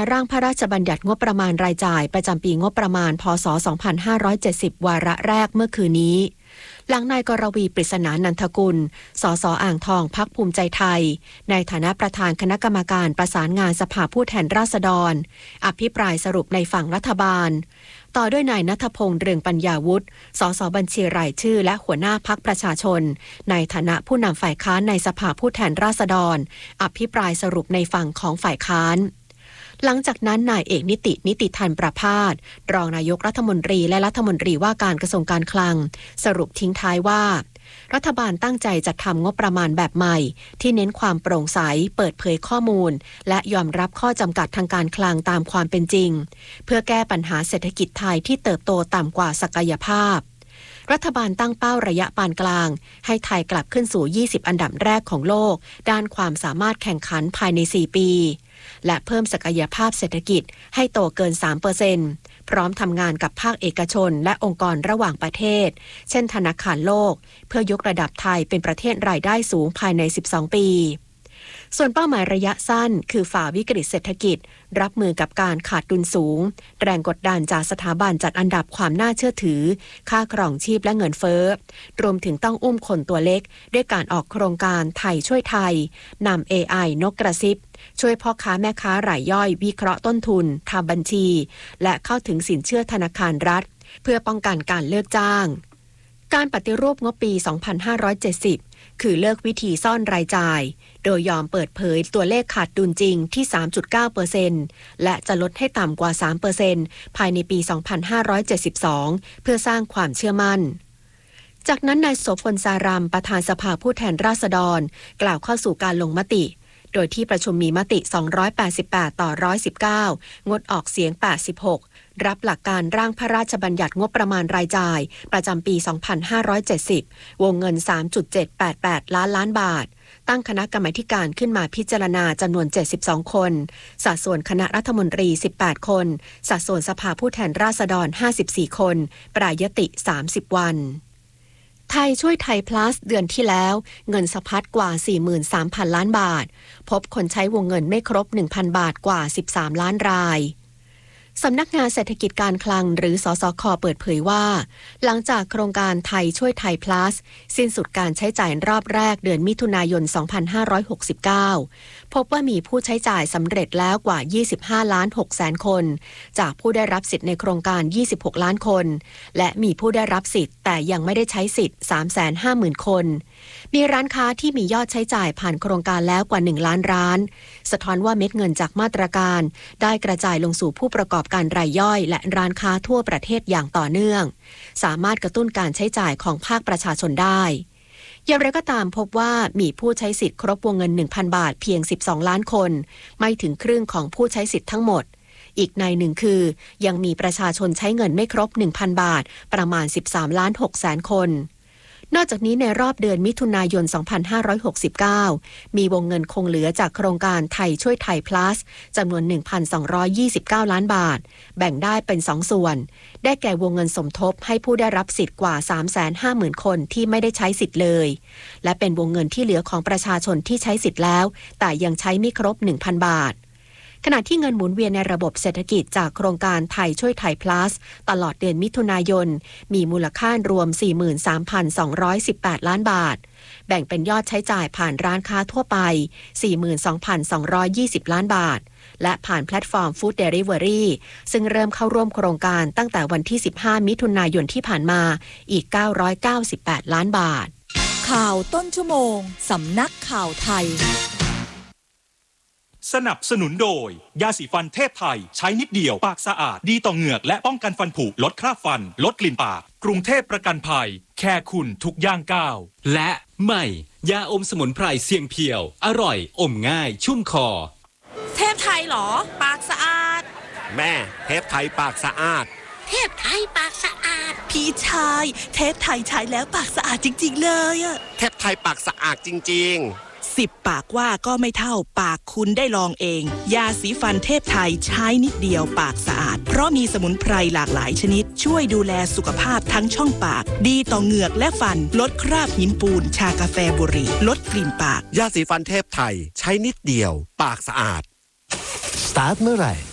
ร่างพระราชบัญญัติงบประมาณรายจ่ายประจำปีงบประมาณพ.ศ. 2570 วาระแรกเมื่อคืนนี้หลังนายกรวีปริศนานันทกุลสส.อ่างทองพรรคภูมิใจไทยในฐานะประธานคณะกรรมการประสานงานสภาผู้แทนราษฎรอภิปรายสรุปในฝั่งรัฐบาลต่อด้วยนายณัฐพงษ์เรืองปัญญาวุฒิสส.บัญชีรายชื่อและหัวหน้าพรรคประชาชนในฐานะผู้นำฝ่ายค้านในสภาผู้แทนราษฎรอภิปรายสรุปในฝั่งของฝ่ายค้านหลังจากนั้นนายเอกนิติธันประภาสรองนายกรัฐมนตรีและรัฐมนตรีว่าการกระทรวงการคลังสรุปทิ้งท้ายว่ารัฐบาลตั้งใจจัดทำงบประมาณแบบใหม่ที่เน้นความโปร่งใสเปิดเผยข้อมูลและยอมรับข้อจำกัดทางการคลังตามความเป็นจริงเพื่อแก้ปัญหาเศรษฐกิจไทยที่เติบโตต่ำกว่าศักยภาพรัฐบาลตั้งเป้าระยะปานกลางให้ไทยกลับขึ้นสู่ 20 อันดับแรกของโลกด้านความสามารถแข่งขันภายใน 4 ปีและเพิ่มศักยภาพเศรษฐกิจให้โตเกิน 3%พร้อมทำงานกับภาคเอกชนและองค์กรระหว่างประเทศเช่นธนาคารโลกเพื่อยกระดับไทยเป็นประเทศรายได้สูงภายใน 12 ปีส่วนเป้าหมายระยะสั้นคือฝ่าวิกฤตเศรษฐกิจรับมือกับการขาดดุลสูงแรงกดดันจากสถาบันจัดอันดับความน่าเชื่อถือค่าครองชีพและเงินเฟ้อรวมถึงต้องอุ้มคนตัวเล็กด้วยการออกโครงการไทยช่วยไทยนำ AI นกกระซิบช่วยพ่อค้าแม่ค้ารายย่อยวิเคราะห์ต้นทุนทำบัญชีและเข้าถึงสินเชื่อธนาคารรัฐเพื่อป้องกันการเลิกจ้างการปฏิรูปงบปี 2570 คือเลิกวิธีซ่อนรายจ่ายโดยยอมเปิดเผยตัวเลขขาดดุลจริงที่ 3.9% และจะลดให้ต่ำกว่า 3% ภายในปี 2572 เพื่อสร้างความเชื่อมั่นจากนั้นนายโสพลสารามประธานสภาผู้แทนราษฎรกล่าวเข้าสู่การลงมติโดยที่ประชุมมีมติ288ต่อ119งดออกเสียง86รับหลักการร่างพระราชบัญญัติงบประมาณรายจ่ายประจำปี 2570 วงเงิน 3.788 ล้านบาทตั้งคณะกรรมาธิการขึ้นมาพิจารณาจำนวน72คนสัดส่วนคณะรัฐมนตรี18คนสัดส่วนสภาผู้แทนราษฎร54คนแปรยติ30วันไทยช่วยไทย plus เดือนที่แล้วเงินสะพัดกว่า 43,000 ล้านบาทพบคนใช้วงเงินไม่ครบ 1,000 บาทกว่า13ล้านรายสำนักงานเศรษฐกิจการคลังหรือสสค.เปิดเผยว่าหลังจากโครงการไทยช่วยไทย plus สิ้นสุดการใช้จ่ายรอบแรกเดือนมิถุนายน 2569 พบว่ามีผู้ใช้จ่ายสำเร็จแล้วกว่า 25 ล้าน 6 แสนคนจากผู้ได้รับสิทธิ์ในโครงการ 26 ล้านคนและมีผู้ได้รับสิทธิ์แต่ยังไม่ได้ใช้สิทธิ์ 350,000 คนมีร้านค้าที่มียอดใช้จ่ายผ่านโครงการแล้วกว่า 1 ล้านร้านสะท้อนว่าเม็ดเงินจากมาตรการได้กระจายลงสู่ผู้ประกอบการรายย่อยและร้านค้าทั่วประเทศอย่างต่อเนื่องสามารถกระตุ้นการใช้จ่ายของภาคประชาชนได้อย่างไรก็ตามพบว่ามีผู้ใช้สิทธิ์ครบวงเงิน 1,000 บาทเพียง12ล้านคนไม่ถึงครึ่งของผู้ใช้สิทธิ์ทั้งหมดอีกในหนึ่งคือยังมีประชาชนใช้เงินไม่ครบ 1,000 บาทประมาณ13ล้าน6แสนคนนอกจากนี้ในรอบเดือนมิถุนายน 2569 มีวงเงินคงเหลือจากโครงการไทยช่วยไทย plus จำนวน 1,229 ล้านบาทแบ่งได้เป็น2ส่วนได้แก่วงเงินสมทบให้ผู้ได้รับสิทธิ์กว่า 350,000 คนที่ไม่ได้ใช้สิทธิ์เลยและเป็นวงเงินที่เหลือของประชาชนที่ใช้สิทธิ์แล้วแต่ยังใช้ไม่ครบ 1,000 บาทขณะที่เงินหมุนเวียนในระบบเศรษฐกิจจากโครงการไทยช่วยไทย plus ตลอดเดือนมิถุนายนมีมูลค่ารวม 43,218 ล้านบาทแบ่งเป็นยอดใช้จ่ายผ่านร้านค้าทั่วไป 42,220 ล้านบาทและผ่านแพลตฟอร์ม Food Delivery ซึ่งเริ่มเข้าร่วมโครงการตั้งแต่วันที่ 15 มิถุนายนที่ผ่านมาอีก 998 ล้านบาทข่าวต้นชั่วโมงสำนักข่าวไทยสนับสนุนโดยยาสีฟันเทพไทยใช้นิดเดียวปากสะอาดดีต่อเหงือกและป้องกันฟันผุลดคราบฟันลดกลิ่นปากกรุงเทพประกันภัยแค่คุณทุกย่างก้าวและใหม่ยาอมสมุนไพรเสียงเพียวอร่อยอมง่ายชุ่มคอเทพไทยเหรอปากสะอาดแม่เทพไทยปากสะอาดเทพไทยปากสะอาดพี่ชายเทพไทยใช้แล้วปากสะอาดจริงๆเลยอะเทพไทยปากสะอาดจริงๆ 10 ปากว่าก็ไม่เท่าปากคุณได้ลองเองยาสีฟันเทพไทยใช้นิดเดียวปากสะอาดเพราะมีสมุนไพรหลากหลายชนิดช่วยดูแลสุขภาพทั้งช่องปากดีต่อเหงือกและฟันลดคราบหินปูนชากาแฟบุหรี่ลดกลิ่นปากยาสีฟันเทพไทยใช้นิดเดียวปากสะอาดสตาร์ทเมื่อไหร่